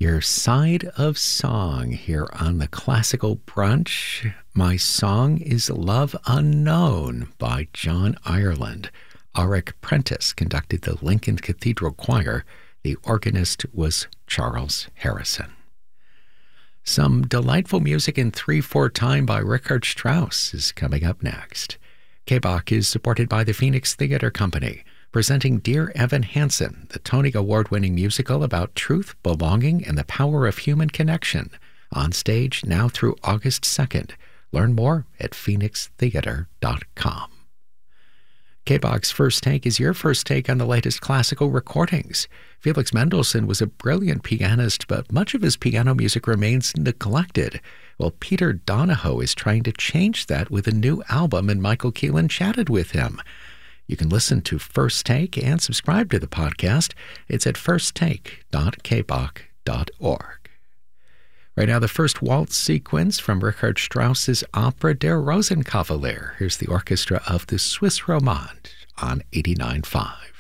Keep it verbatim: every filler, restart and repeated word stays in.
Your Side of Song here on the Classical Brunch. My song is Love Unknown by John Ireland. Auric Prentice conducted the Lincoln Cathedral Choir. The organist was Charles Harrison. Some delightful music in three four time by Richard Strauss is coming up next. K B O C is supported by the Phoenix Theater Company, presenting Dear Evan Hansen, the Tony Award-winning musical about truth, belonging, and the power of human connection. On stage now through August second. Learn more at phoenix theater dot com. K B O C's First Take is your first take on the latest classical recordings. Felix Mendelssohn was a brilliant pianist, but much of his piano music remains neglected. Well, Peter Donahoe is trying to change that with a new album, and Michael Keelan chatted with him. You can listen to First Take and subscribe to the podcast. It's at first take dot k b o c dot org. Right now, the first waltz sequence from Richard Strauss's opera Der Rosenkavalier. Here's the orchestra of the Swiss Romande on eighty-nine point five.